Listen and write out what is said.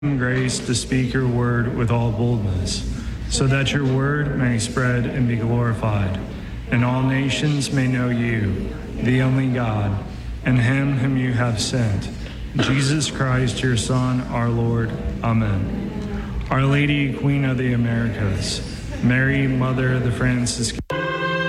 grace to speak your word with all boldness, so that your word may spread and be glorified, and all nations may know you, the only God, and him whom you have sent, Jesus Christ, your Son, our Lord. Amen. Our Lady, Queen of the Americas, Mary, Mother of the Franciscan